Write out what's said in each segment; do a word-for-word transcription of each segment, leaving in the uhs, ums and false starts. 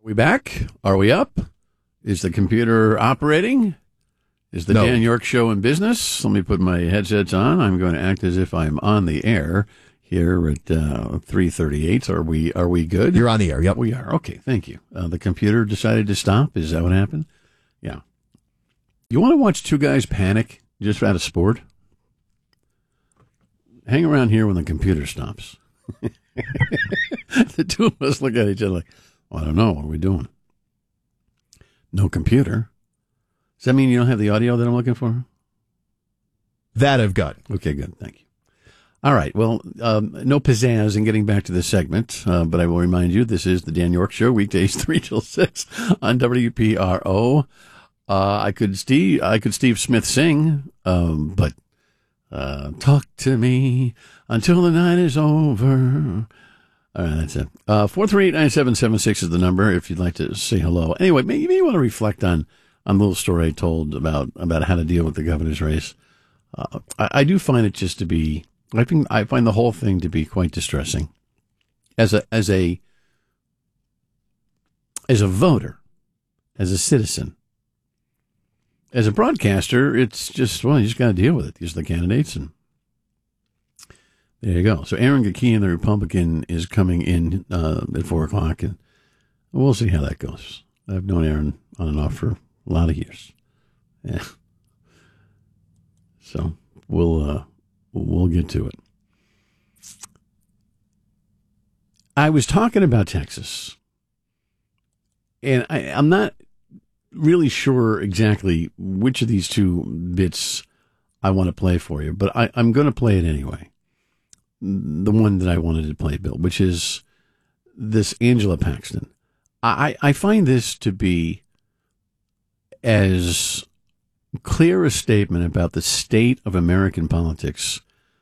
We back? Are we up? Is the computer operating? Is the No. Dan York Show in business? Let me put my headsets on. I'm going to act as if I'm on the air here at uh, three thirty-eight. Are we Are we good? You're on the air, yep. We are. Okay, thank you. Uh, the computer decided to stop. Is that what happened? Yeah. You want to watch two guys panic just out of sport? Hang around here when the computer stops. The two of us look at each other like, well, I don't know. What are we doing? No computer. Does that mean you don't have the audio that I'm looking for? That I've got. Okay, good. Thank you. All right. Well, um, no pizzazz in getting back to this segment, uh, but I will remind you this is the Dan York Show, weekdays three till six on W P R O. Uh, I could Steve, I could Steve Smith sing, um, but uh, talk to me until the night is over. All right, that's it. Uh, four three eight, nine seven seven six is the number if you'd like to say hello. Anyway, maybe you want to reflect on, on the little story I told about, about how to deal with the governor's race. Uh, I, I do find it just to be, I think I find the whole thing to be quite distressing. As a, as a, as a voter, as a citizen, as a broadcaster, it's just, well, you just got to deal with it. These are the candidates, and there you go. So Aaron Gakian, the Republican, is coming in uh, at four o'clock, and we'll see how that goes. I've known Aaron on and off for a lot of years. Yeah. So we'll uh, we'll get to it. I was talking about Texas, and I, I'm not really sure exactly which of these two bits I want to play for you, but I, I'm going to play it anyway. The one that I wanted to play, Bill, which is this Angela Paxton. I, I find this to be as clear a statement about the state of American politics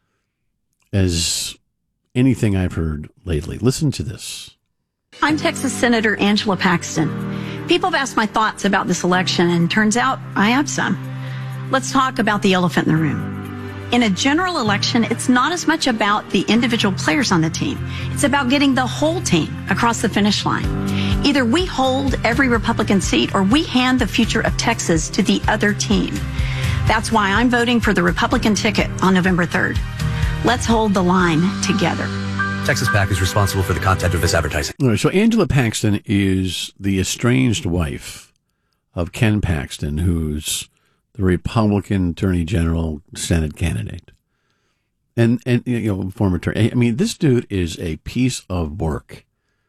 as anything I've heard lately. Listen to this. I'm Texas Senator Angela Paxton. People have asked my thoughts about this election, and turns out I have some. Let's talk about the elephant in the room. In a general election, it's not as much about the individual players on the team. It's about getting the whole team across the finish line. Either we hold every Republican seat or we hand the future of Texas to the other team. That's why I'm voting for the Republican ticket on November third. Let's hold the line together. Texas PAC is responsible for the content of this advertising. All right, so Angela Paxton is the estranged wife of Ken Paxton, who's the Republican Attorney General Senate candidate. And, and you know, former attorney. I mean, this dude is a piece of work.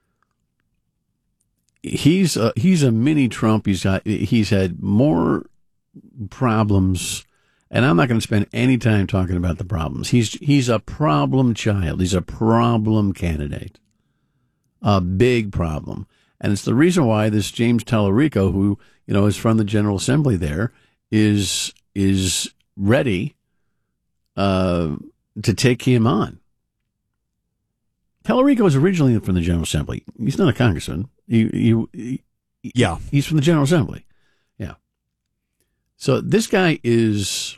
He's a, he's a mini Trump. He's got, he's had more problems, and I'm not going to spend any time talking about the problems. He's, he's a problem child. He's a problem candidate. A big problem. And it's the reason why this James Tallarico, who, you know, is from the General Assembly there, is is ready uh, to take him on. Tallarico was originally from the General Assembly. He's not a congressman. He, he, he, Yeah. He's from the General Assembly. Yeah. So this guy is...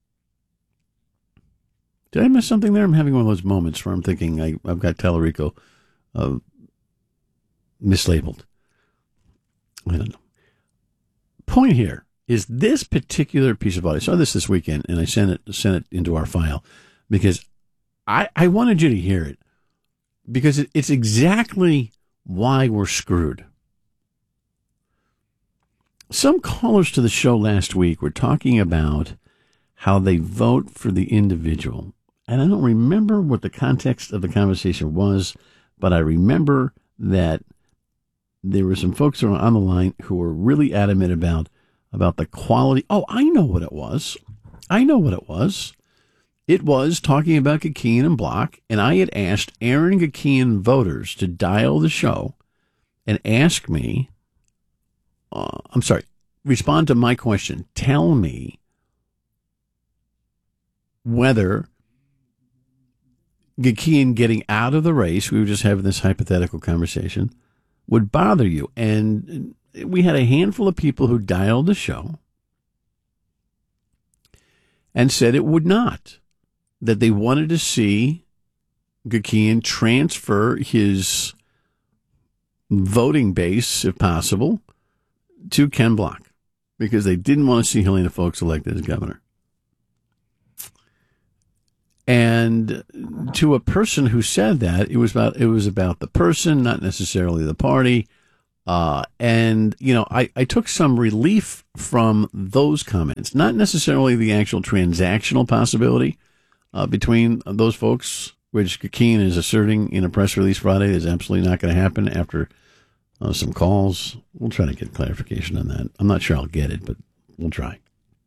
Did I miss something there? I'm having one of those moments where I'm thinking I, I've got Tallarico uh, mislabeled. I don't know. Point here is this particular piece of audio. I saw this this weekend, and I sent it sent it into our file because I, I wanted you to hear it because it, it's exactly why we're screwed. Some callers to the show last week were talking about how they vote for the individual. And I don't remember what the context of the conversation was, but I remember that there were some folks on the line who were really adamant about about the quality. Oh, I know what it was. I know what it was. It was talking about Gakian and Block, and I had asked Aaron Gakian voters to dial the show and ask me, uh, I'm sorry, respond to my question. Tell me whether Gakian getting out of the race, we were just having this hypothetical conversation, would bother you. And we had a handful of people who dialed the show and said it would not, that they wanted to see Gakian transfer his voting base, if possible, to Ken Block because they didn't want to see Helena Foulkes elected as governor. And to a person who said that, it was about it was about the person, not necessarily the party. Uh, and, you know, I, I took some relief from those comments, not necessarily the actual transactional possibility uh, between those folks, which Keene is asserting in a press release Friday is absolutely not going to happen after uh, some calls. We'll try to get clarification on that. I'm not sure I'll get it, but we'll try.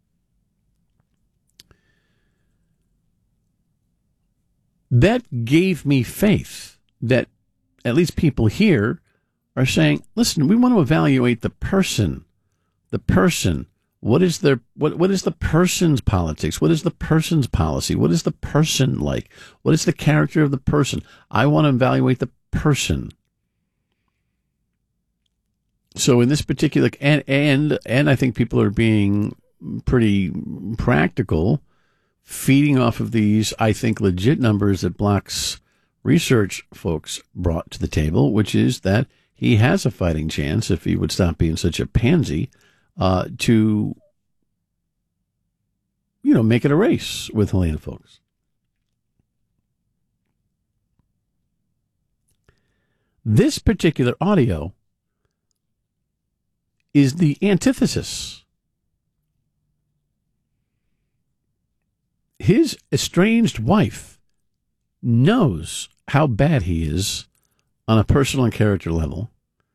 That gave me faith that at least people here are saying, listen, we want to evaluate the person, the person. What is their, what, what is the person's politics? What is the person's policy? What is the person like? What is the character of the person? I want to evaluate the person. So in this particular, and, and, and I think people are being pretty practical, feeding off of these, I think, legit numbers that Block's research folks brought to the table, which is that he has a fighting chance, if he would stop being such a pansy, uh, to, you know, make it a race with Helena Foulkes. This particular audio is the antithesis. His estranged wife knows how bad he is on a personal and character level.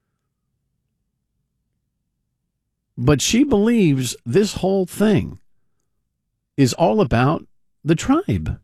But she believes this whole thing is all about the tribe.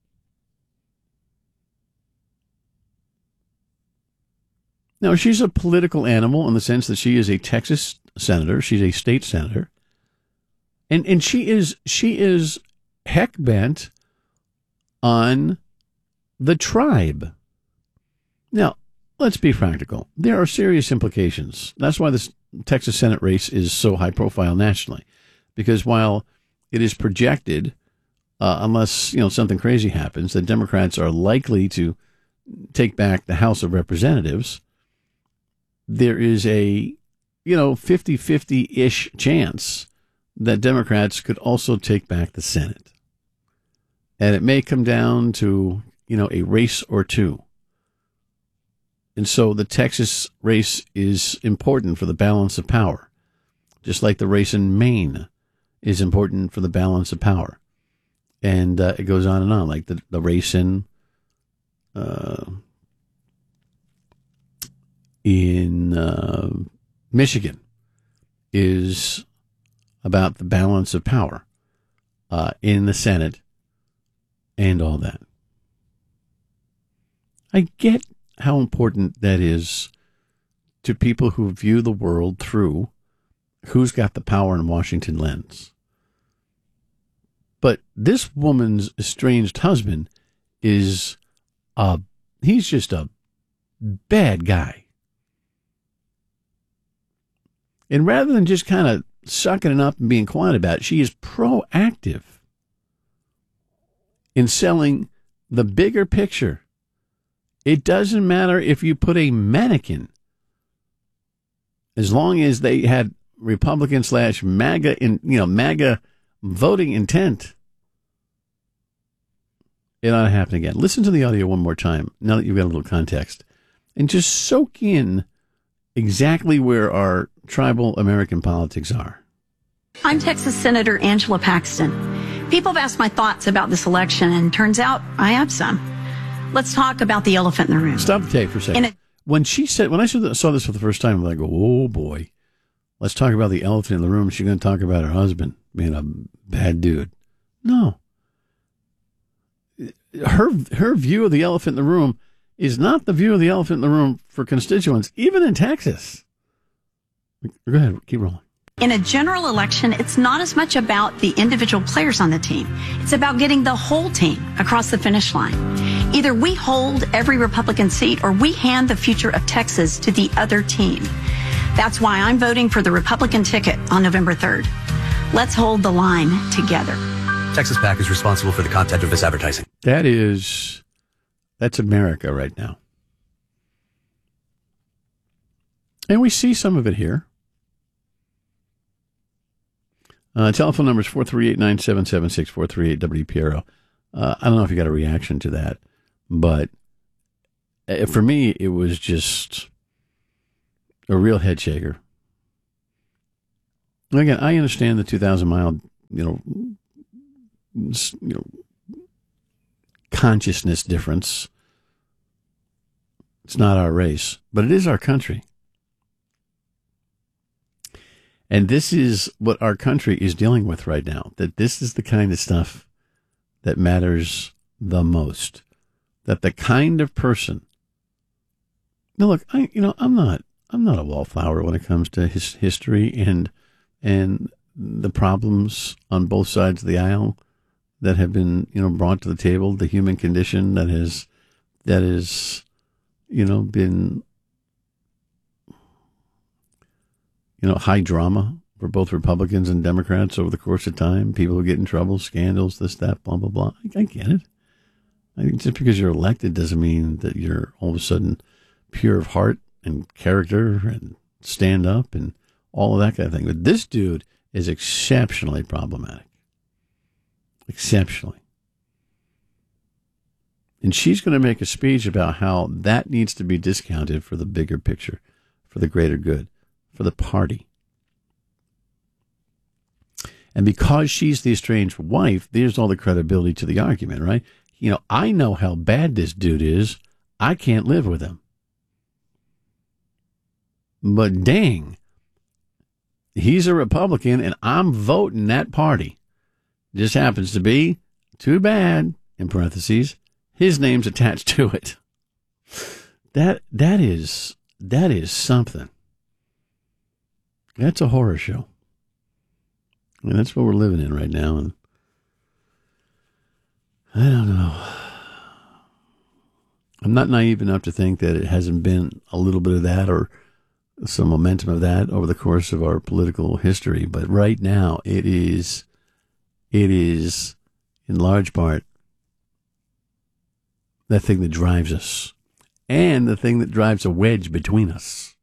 Now, she's a political animal in the sense that she is a Texas senator. She's a state senator. And and she is she is heck bent on the tribe. Now, let's be practical. There are serious implications. That's why this Texas Senate race is so high profile nationally. Because while it is projected, uh, unless you know something crazy happens, that Democrats are likely to take back the House of Representatives, there is a, you know, fifty-fifty-ish chance that Democrats could also take back the Senate. And it may come down to, you know, a race or two. And so the Texas race is important for the balance of power, just like the race in Maine is important for the balance of power. And uh, it goes on and on, like the, the race in uh, in uh, Michigan is about the balance of power uh, in the Senate and all that. I get how important that is to people who view the world through who's got the power in Washington lens. But this woman's estranged husband is a, he's just a bad guy. And rather than just kind of sucking it up and being quiet about it, she is proactive in selling the bigger picture. It doesn't matter if you put a mannequin, as long as they had Republican slash MAGA in, you know, MAGA voting intent, it ought to happen again. Listen to the audio one more time, now that you've got a little context, and just soak in exactly where our tribal American politics are. I'm Texas Senator Angela Paxton. People have asked my thoughts about this election, and turns out I have some. Let's talk about the elephant in the room. Stop the tape for a second. A- when she said, when I saw this for the first time, I'm like, oh boy, let's talk about the elephant in the room. She's going to talk about her husband being a bad dude. No. Her her view of the elephant in the room is not the view of the elephant in the room for constituents, even in Texas. Go ahead, keep rolling. In a general election, it's not as much about the individual players on the team. It's about getting the whole team across the finish line. Either we hold every Republican seat or we hand the future of Texas to the other team. That's why I'm voting for the Republican ticket on November third. Let's hold the line together. Texas PAC is responsible for the content of this advertising. That is, that's America right now. And we see some of it here. Uh, telephone number is four three eight, nine seven seven six, four three eight W P R O. Uh, I don't know if you got a reaction to that, but for me, it was just a real head shaker. Again, I understand the two thousand mile, you know, you know, consciousness difference. It's not our race, but it is our country. And this is what our country is dealing with right now, that this is the kind of stuff that matters the most. That the kind of person, now look, I, you know, I'm not, I'm not a wallflower when it comes to his history and, and the problems on both sides of the aisle that have been, you know, brought to the table, the human condition that has, that is, you know, been, you know, high drama for both Republicans and Democrats over the course of time. People who get in trouble, scandals, this, that, blah, blah, blah. I, I get it. I think just because you're elected doesn't mean that you're all of a sudden pure of heart and character and stand up and all of that kind of thing. But this dude is exceptionally problematic. Exceptionally. And she's going to make a speech about how that needs to be discounted for the bigger picture, for the greater good, for the party. And because she's the estranged wife, there's all the credibility to the argument, right? You know, I know how bad this dude is. I can't live with him. But dang, he's a Republican and I'm voting that party. Just happens to be, too bad, in parentheses, his name's attached to it. That, that is, that is something. That's a horror show. And that's what we're living in right now. And I don't know. I'm not naive enough to think that it hasn't been a little bit of that or some momentum of that over the course of our political history. But right now, it is, it is in large part that thing that drives us and the thing that drives a wedge between us.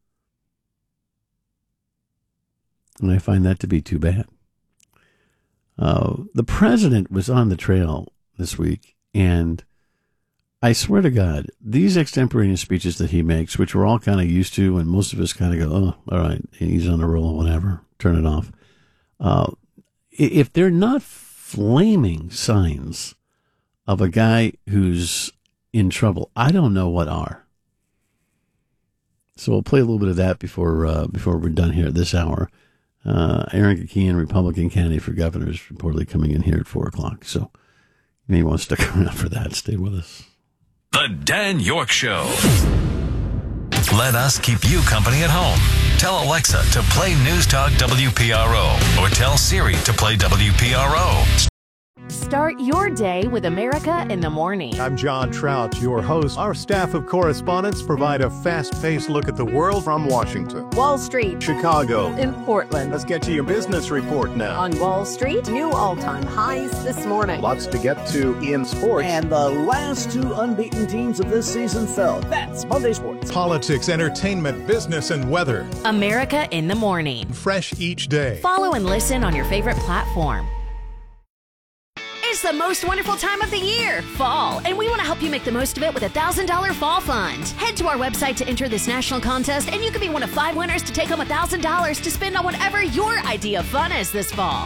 And I find that to be too bad. Uh, the president was on the trail this week, and I swear to God, these extemporaneous speeches that he makes, which we're all kind of used to, and most of us kind of go, oh, all right, he's on the roll, whatever, turn it off. Uh, if they're not flaming signs of a guy who's in trouble, I don't know what are. So we'll play a little bit of that before uh, before we're done here at this hour. Uh, Aaron Kakian, Republican candidate for governor, is reportedly coming in here at four o'clock. So you may want to stick around for that. Stay with us. The Dan York Show. Let us keep you company at home. Tell Alexa to play News Talk W P R O or tell Siri to play W P R O. Start your day with America in the Morning. I'm John Trout, your host. Our staff of correspondents provide a fast-paced look at the world from Washington, Wall Street, Chicago, in Portland. Let's get to your business report now. On Wall Street, new all-time highs this morning. Lots to get to in sports. And the last two unbeaten teams of this season fell. That's Monday Sports. Politics, entertainment, business, and weather. America in the Morning. Fresh each day. Follow and listen on your favorite platform. It's the most wonderful time of the year, fall, and we want to help you make the most of it with a one thousand dollars Fall Fund. Head to our website to enter this national contest, and you could be one of five winners to take home one thousand dollars to spend on whatever your idea of fun is this fall.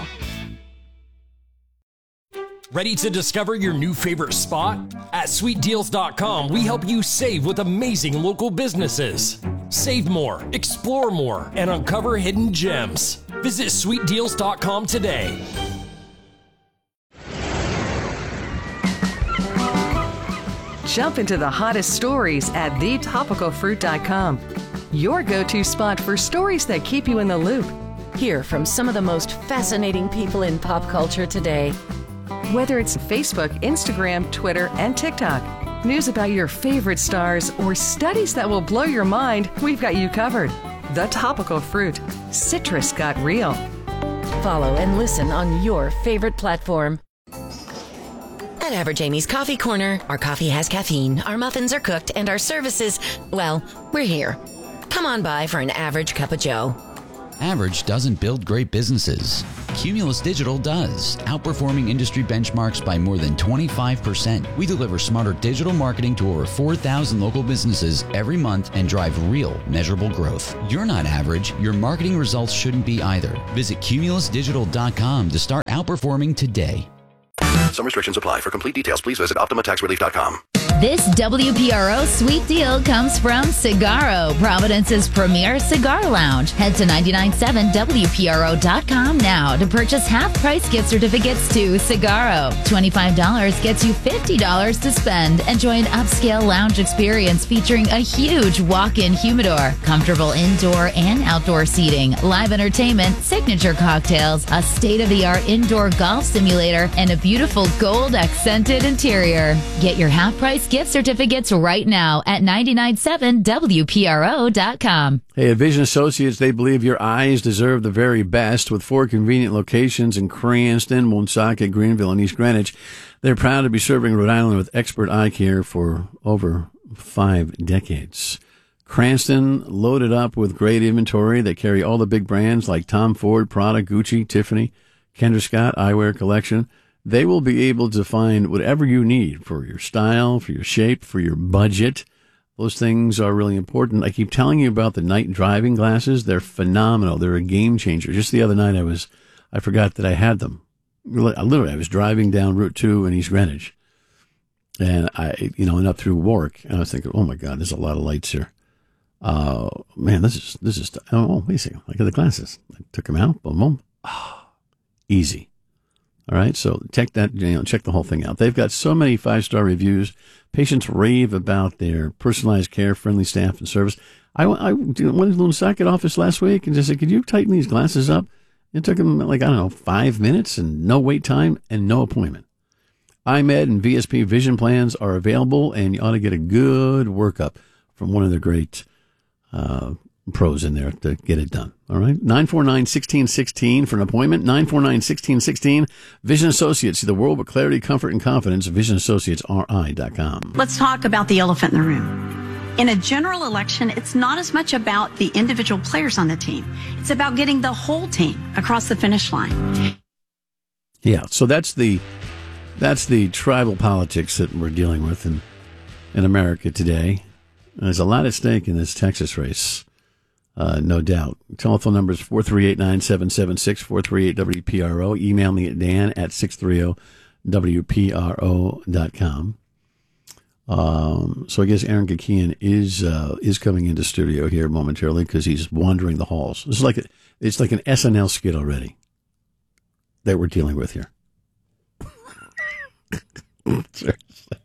Ready to discover your new favorite spot? At sweet deals dot com, we help you save with amazing local businesses. Save more, explore more, and uncover hidden gems. Visit sweet deals dot com today. Jump into the hottest stories at the topical fruit dot com. Your go-to spot for stories that keep you in the loop. Hear from some of the most fascinating people in pop culture today. Whether it's Facebook, Instagram, Twitter, and TikTok, news about your favorite stars, or studies that will blow your mind, we've got you covered. The Topical Fruit. Citrus got real. Follow and listen on your favorite platform. At Average Amy's Coffee Corner, our coffee has caffeine, our muffins are cooked, and our services, well, we're here. Come on by for an average cup of joe. Average doesn't build great businesses. Cumulus Digital does, outperforming industry benchmarks by more than twenty-five percent. We deliver smarter digital marketing to over four thousand local businesses every month and drive real, measurable growth. You're not average. Your marketing results shouldn't be either. Visit cumulus digital dot com to start outperforming today. Some restrictions apply. For complete details, please visit optima tax relief dot com. This W P R O sweet deal comes from Cigarro, Providence's premier cigar lounge. Head to nine nine seven W P R O dot com now to purchase half-price gift certificates to Cigarro. twenty-five dollars gets you fifty dollars to spend. Enjoy an upscale lounge experience featuring a huge walk-in humidor, comfortable indoor and outdoor seating, live entertainment, signature cocktails, a state-of-the-art indoor golf simulator, and a beautiful gold-accented interior. Get your half-price gift certificates right now at nine nine seven W P R O dot com. Hey, at Vision Associates, they believe your eyes deserve the very best. With four convenient locations in Cranston, Woonsocket, Greenville, and East Greenwich, they're proud to be serving Rhode Island with expert eye care for over five decades. Cranston, loaded up with great inventory. They carry all the big brands like Tom Ford, Prada, Gucci, Tiffany, Kendra Scott Eyewear Collection. They will be able to find whatever you need for your style, for your shape, for your budget. Those things are really important. I keep telling you about the night driving glasses. They're phenomenal. They're a game changer. Just the other night, I was, I forgot that I had them. Literally, I was driving down Route two in East Greenwich, and I, you know, and up through Warwick, and I was thinking, oh my God, there's a lot of lights here. Uh, man, this is, this is, oh, wait a second. Look at the glasses. I took them out. Boom, boom. Oh, easy. All right, so check that, you know, check the whole thing out. They've got so many five-star reviews. Patients rave about their personalized care, friendly staff, and service. I, I went to the Woonsocket office last week and just said, could you tighten these glasses up? It took them, like, I don't know, five minutes and no wait time and no appointment. iMed and V S P vision plans are available, and you ought to get a good workup from one of the great uh pros in there to get it done. All right. nine four nine, one six one six for an appointment. nine four nine, one six one six. Vision Associates. See the world with clarity, comfort, and confidence. vision associates r i dot com. Let's talk about the elephant in the room. In a general election, it's not as much about the individual players on the team. It's about getting the whole team across the finish line. Yeah. So that's the, that's the tribal politics that we're dealing with in, in America today. There's a lot at stake in this Texas race. Uh, no doubt. Telephone number is four three eight, nine seven seven six, four three eight W P R O. Email me at dan at six thirty W P R O dot com. Um, so I guess Aaron Kakian is, uh, is coming into studio here momentarily because he's wandering the halls. This is like, a, it's like an S N L skit already that we're dealing with here. Seriously.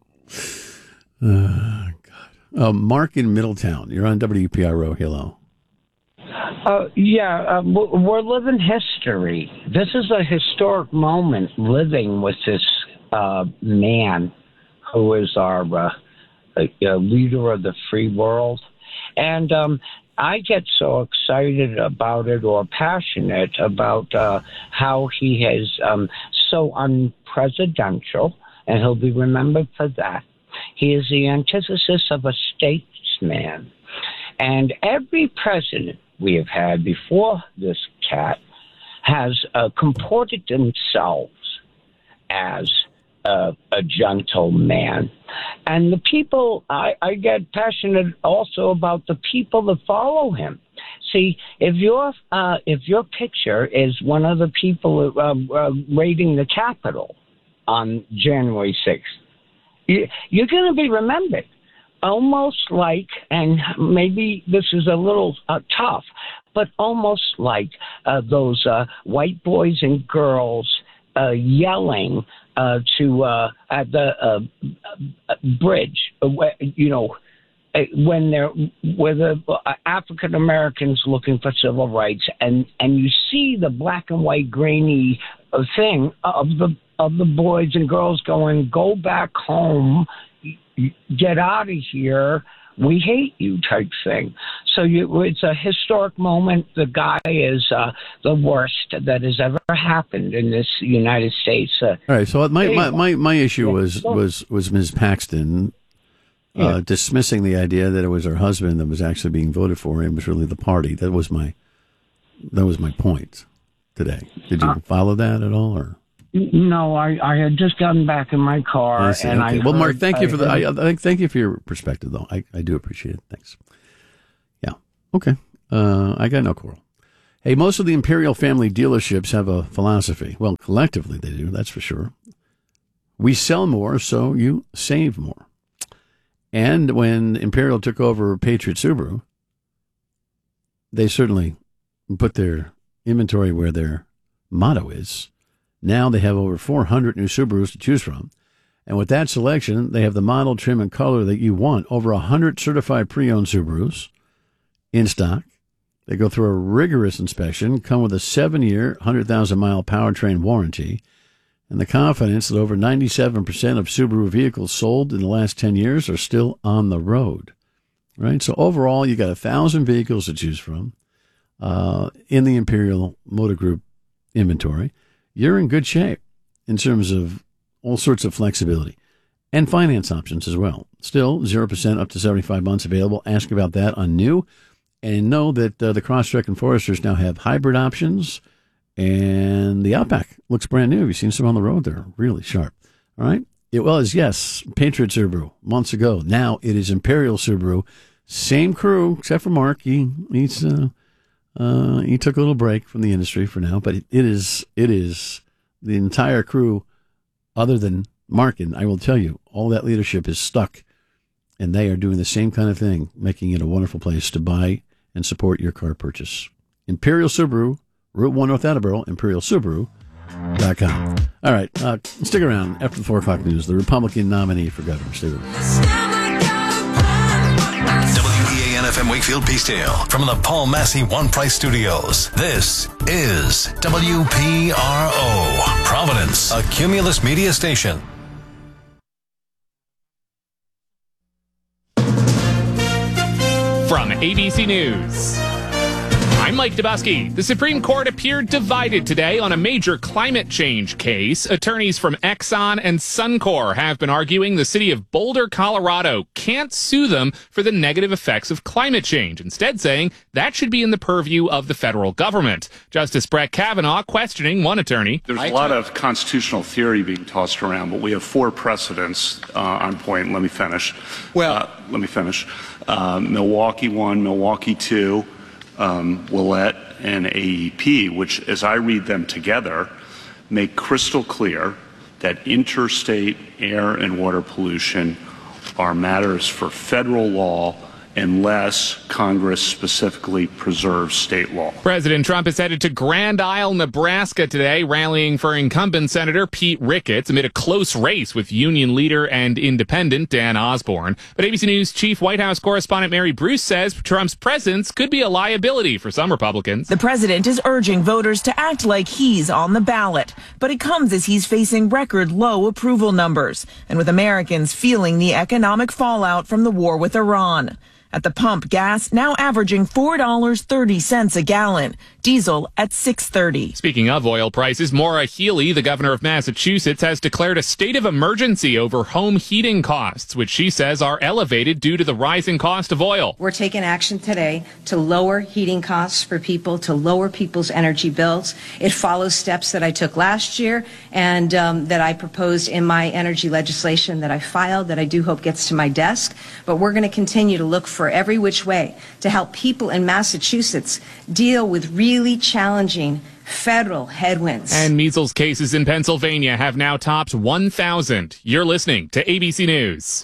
Uh, God. Uh, Mark in Middletown. You're on W P R O. Hello. Uh, yeah, uh, we're living history. This is a historic moment living with this uh, man who is our uh, uh, leader of the free world. And um, I get so excited about it or passionate about uh, how he is um, so unpresidential, and he'll be remembered for that. He is the antithesis of a statesman. And every president we have had before this cat has uh, comported themselves as uh, a gentleman. And the people, I, I get passionate also about the people that follow him. See, if your uh, if your picture is one of the people uh, uh, raiding the Capitol on January sixth, you, you're going to be remembered. Almost like, and maybe this is a little uh, tough, but almost like uh, those uh, white boys and girls uh, yelling uh, to uh, at the uh, bridge, uh, you know, when they're with the uh, African Americans looking for civil rights, and, and you see the black and white grainy uh, thing of the of the boys and girls going, go back home. Get out of here, we hate you type thing. So you, it's a historic moment. The guy is uh, the worst that has ever happened in this United States. Uh, All right, so my, my, my, my issue was, was, was Miz Paxton uh, Yeah. dismissing the idea that it was her husband that was actually being voted for. It was really the party. That was my that was my point today. Did you Uh, follow that at all, or? No, I, I had just gotten back in my car, I see. and Okay. I well, Mark, heard- thank you for the. I I, heard- I, thank you for your perspective, though. I, I do appreciate it. Thanks. Yeah. Okay. Uh, I got no quarrel. Hey, most of the Imperial family dealerships have a philosophy. Well, collectively they do. That's for sure. We sell more, so you save more. And when Imperial took over Patriot Subaru, they certainly put their inventory where their motto is. Now they have over four hundred new Subarus to choose from. And with that selection, they have the model, trim, and color that you want. Over one hundred certified pre-owned Subarus in stock. They go through a rigorous inspection, come with a seven-year, one hundred thousand mile powertrain warranty, and the confidence that over ninety-seven percent of Subaru vehicles sold in the last ten years are still on the road. Right? So overall, you got one thousand vehicles to choose from uh, in the Imperial Motor Group inventory. You're in good shape in terms of all sorts of flexibility and finance options as well. Still, zero percent up to seventy-five months available. Ask about that on new. And know that uh, the Crosstrek and Foresters now have hybrid options, and the Outback looks brand new. You've seen some on the road. They're really sharp. All right? It was, yes, Patriot Subaru months ago. Now it is Imperial Subaru. Same crew, except for Mark. He he's, uh, uh, he took a little break from the industry for now, but it, it is it is the entire crew other than Mark. And I will tell you, all that leadership is stuck, and they are doing the same kind of thing, making it a wonderful place to buy and support your car purchase. Imperial Subaru, Route one North Attleboro, imperial subaru dot com. All right, uh, stick around after the four o'clock news. The Republican nominee for governor. Stay with us. W E A N F M Wakefield Peacedale from the Paul Massey One Price Studios. This is W P R O, Providence, a Cumulus media station. From A B C News, I'm Mike Dubusky. The Supreme Court appeared divided today on a major climate change case. Attorneys from Exxon and Suncor have been arguing the city of Boulder, Colorado can't sue them for the negative effects of climate change, instead saying that should be in the purview of the federal government. Justice Brett Kavanaugh questioning one attorney. There's a lot of constitutional theory being tossed around, but we have four precedents uh, on point. Let me finish. Well, uh, let me finish. Uh, Milwaukee one, Milwaukee two, um, Willett, and A E P, which, as I read them together, make crystal clear that interstate air and water pollution are matters for federal law unless Congress specifically preserves state law. President Trump is headed to Grand Isle, Nebraska today, rallying for incumbent Senator Pete Ricketts amid a close race with union leader and independent Dan Osborne. But A B C News Chief White House correspondent Mary Bruce says Trump's presence could be a liability for some Republicans. The president is urging voters to act like he's on the ballot, but it comes as he's facing record low approval numbers and with Americans feeling the economic fallout from the war with Iran. At the pump, gas now averaging four dollars and thirty cents a gallon. Diesel at six dollars and thirty cents. Speaking of oil prices, Maura Healey, the governor of Massachusetts, has declared a state of emergency over home heating costs, which she says are elevated due to the rising cost of oil. We're taking action today to lower heating costs for people, to lower people's energy bills. It follows steps that I took last year and um, that I proposed in my energy legislation that I filed, that I do hope gets to my desk. But we're going to continue to look for every which way to help people in Massachusetts deal with really challenging federal headwinds. And measles cases in Pennsylvania have now topped one thousand. You're listening to A B C News.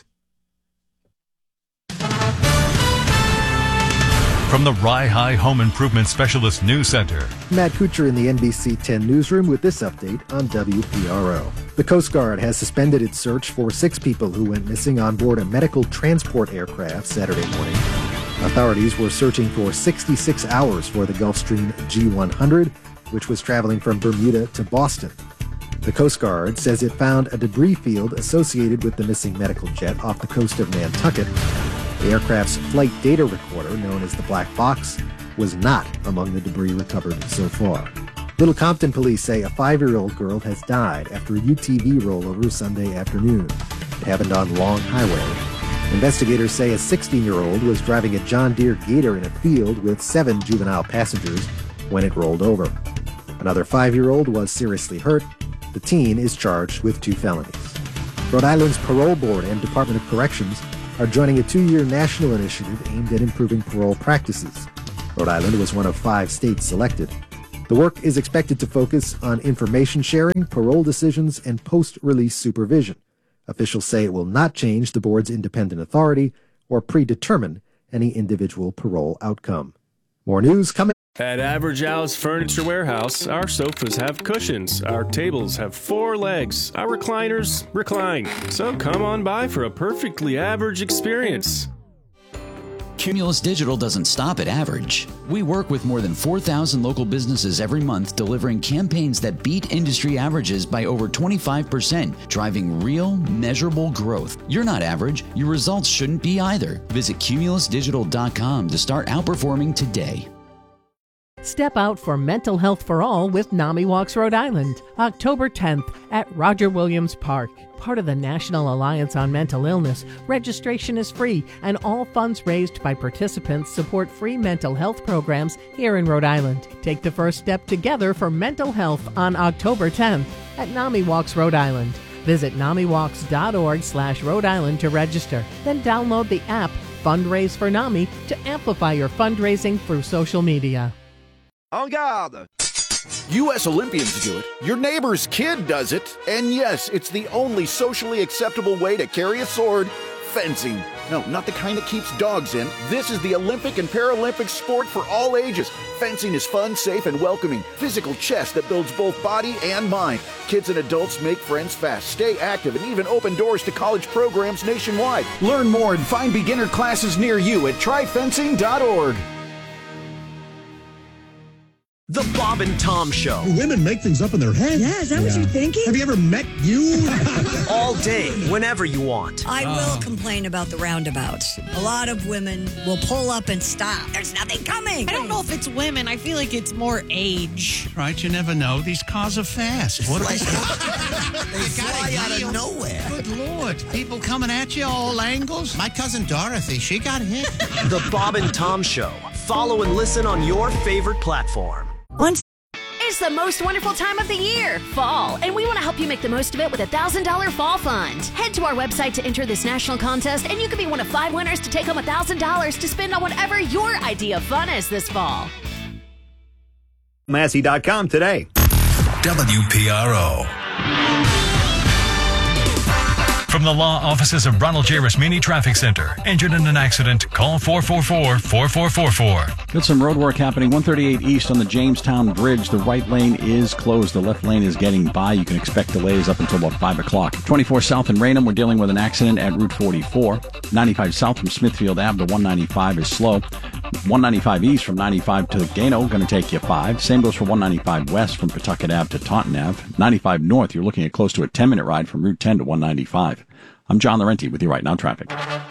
From the Rye High Home Improvement Specialist News Center. Matt Kuchar in the N B C ten newsroom with this update on W P R O. The Coast Guard has suspended its search for six people who went missing on board a medical transport aircraft Saturday morning. Authorities were searching for sixty-six hours for the Gulfstream G one hundred, which was traveling from Bermuda to Boston. The Coast Guard says it found a debris field associated with the missing medical jet off the coast of Nantucket. The aircraft's flight data recorder, known as the Black Box, was not among the debris recovered so far. Little Compton police say a five-year-old girl has died after a U T V rollover Sunday afternoon. It happened on Long Highway. Investigators say a sixteen-year-old was driving a John Deere Gator in a field with seven juvenile passengers when it rolled over. Another five-year-old was seriously hurt. The teen is charged with two felonies. Rhode Island's Parole Board and Department of Corrections are joining a two-year national initiative aimed at improving parole practices. Rhode Island was one of five states selected. The work is expected to focus on information sharing, parole decisions, and post-release supervision. Officials say it will not change the board's independent authority or predetermine any individual parole outcome. More news coming. At Average Al's Furniture Warehouse, our sofas have cushions, our tables have four legs, our recliners recline. So come on by for a perfectly average experience. Cumulus Digital doesn't stop at average. We work with more than four thousand local businesses every month, delivering campaigns that beat industry averages by over twenty-five percent, driving real, measurable growth. You're not average. Your results shouldn't be either. Visit cumulus digital dot com to start outperforming today. Step out for Mental Health for All with NAMI Walks Rhode Island, October tenth at Roger Williams Park. Part of the National Alliance on Mental Illness, registration is free, and all funds raised by participants support free mental health programs here in Rhode Island. Take the first step together for mental health on October tenth at NAMI Walks Rhode Island. Visit namiwalks.org slash Rhode Island to register. Then download the app Fundraise for NAMI to amplify your fundraising through social media. En garde! U S Olympians do it, your neighbor's kid does it, and yes, it's the only socially acceptable way to carry a sword, fencing. No, not the kind that keeps dogs in. This is the Olympic and Paralympic sport for all ages. Fencing is fun, safe, and welcoming. Physical chess that builds both body and mind. Kids and adults make friends fast, stay active, and even open doors to college programs nationwide. Learn more and find beginner classes near you at try fencing dot org. The Bob and Tom Show. Women make things up in their head. Yeah, is that yeah. what you're thinking? Have you ever met you? All day, whenever you want. I oh. will complain about the roundabouts. A lot of women will pull up and stop. There's nothing coming. I don't know if it's women. I feel like it's more age. Right, you never know. These cars are fast. What like, they fly out of nowhere. Good Lord. People coming at you all angles. My cousin Dorothy, she got hit. The Bob and Tom Show. Follow and listen on your favorite platform. Once It's the most wonderful time of the year, fall, and we want to help you make the most of it with a one thousand dollars Fall Fund. Head to our website to enter this national contest, and you could be one of five winners to take home one thousand dollars to spend on whatever your idea of fun is this fall. Massey dot com today. W P R O. From the law offices of Ronald J. Rasmini Traffic Center. Injured in an accident? Call four four four, four four four four. Got some road work happening. one thirty-eight east on the Jamestown Bridge. The right lane is closed. The left lane is getting by. You can expect delays up until about five o'clock. twenty-four south in Raynham. We're dealing with an accident at Route forty-four. ninety-five south from Smithfield Ave to one ninety-five is slow. one ninety-five east from ninety-five to Gano, going to take you five. Same goes for one ninety-five west from Pawtucket Ave to Taunton Ave. ninety-five north, you're looking at close to a ten-minute ride from Route ten to one ninety-five. I'm John Laurenti with you right now, traffic.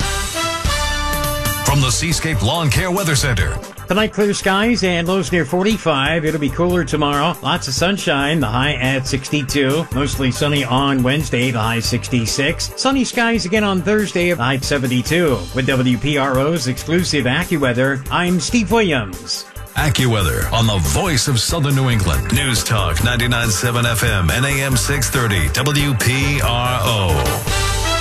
From the Seascape Lawn Care Weather Center. Tonight, clear skies and lows near forty-five. It'll be cooler tomorrow. Lots of sunshine, the high at sixty-two. Mostly sunny on Wednesday, the high sixty-six. Sunny skies again on Thursday, the high seventy-two. With W P R O's exclusive AccuWeather, I'm Steve Williams. AccuWeather on the voice of Southern New England. News Talk ninety-nine point seven F M and A M six thirty W P R O.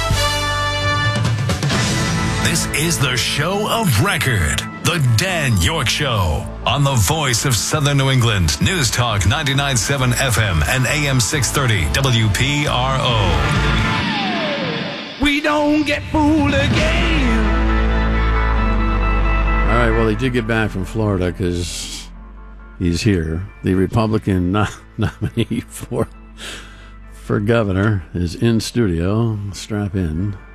This is the show of record, The Dan York Show, on the voice of Southern New England. News Talk ninety-nine point seven F M and A M six thirty W P R O. We don't get fooled again. All right, well, he did get back from Florida because he's here. The Republican no- nominee for, for governor is in studio. Strap in.